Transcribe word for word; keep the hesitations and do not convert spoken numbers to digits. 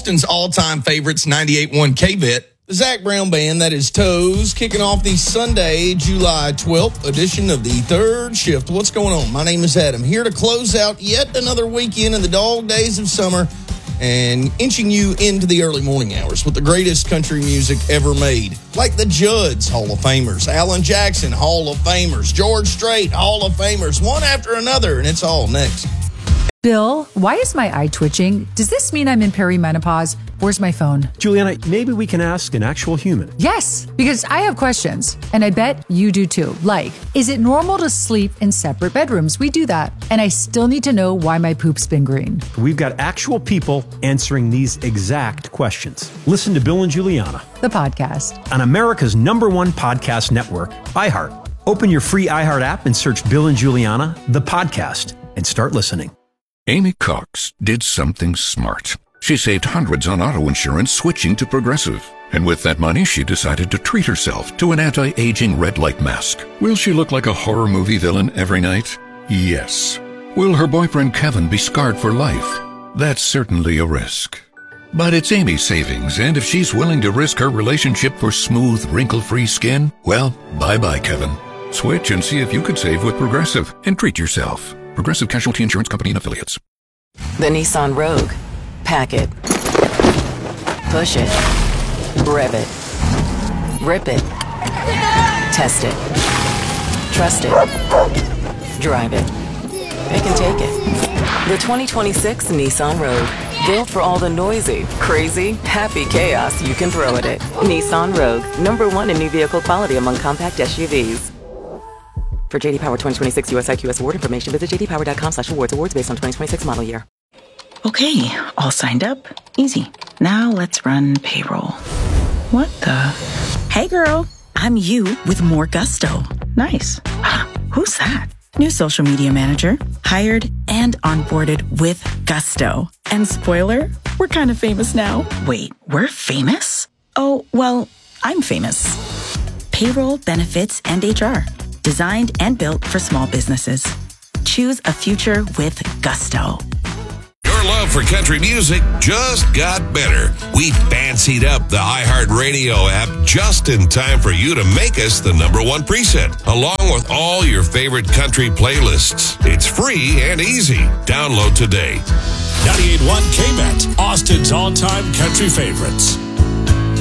Austin's all-time favorites, ninety-eight point one K V I T. The Zach Brown Band, that is Toes, kicking off the Sunday, July twelfth edition of the Third Shift. What's going on? My name is Adam, here to close out yet another weekend in the dog days of summer and inching you into the early morning hours with the greatest country music ever made. Like the Judds, Hall of Famers, Alan Jackson, Hall of Famers, George Strait, Hall of Famers, one after another, and it's all next. Bill, why is my eye twitching? Does this mean I'm in perimenopause? Where's my phone? Juliana, maybe we can ask an actual human. Yes, because I have questions, and I bet you do too. Like, is it normal to sleep in separate bedrooms? We do that. And I still need to know why my poop's been green. We've got actual people answering these exact questions. Listen to Bill and Juliana, the podcast, on America's number one podcast network, iHeart. Open your free iHeart app and search Bill and Juliana, the podcast, and start listening. Amy Cox did something smart. She saved hundreds on auto insurance switching to Progressive. And with that money, she decided to treat herself to an anti-aging red light mask. Will she look like a horror movie villain every night? Yes. Will her boyfriend Kevin be scarred for life? That's certainly a risk. But it's Amy's savings, and if she's willing to risk her relationship for smooth, wrinkle-free skin, well, bye-bye, Kevin. Switch and see if you could save with Progressive and treat yourself. Progressive Casualty Insurance Company and Affiliates. The Nissan Rogue. Pack it. Push it. Rev it. Rip it. Test it. Trust it. Drive it. Pick and take it. The twenty twenty-six Nissan Rogue. Built for all the noisy, crazy, happy chaos you can throw at it. Nissan Rogue. Number one in new vehicle quality among compact S U Vs. For J D Power twenty twenty-six U S I Q S award information, visit j d power dot com slash awards. Awards based on twenty twenty-six model year. Okay, all signed up. Easy. Now let's run payroll. What the? Hey girl, I'm you with more gusto. Nice. Who's that? New social media manager. Hired and onboarded with gusto. And spoiler, we're kind of famous now. Wait, we're famous? Oh, well, I'm famous. Payroll, benefits, and H R. Designed and built for small businesses. Choose a future with gusto. Your love for country music just got better. We fancied up the iHeartRadio app just in time for you to make us the number one preset, along with all your favorite country playlists. It's free and easy. Download today. ninety-eight point one K V I T, Austin's all-time country favorites.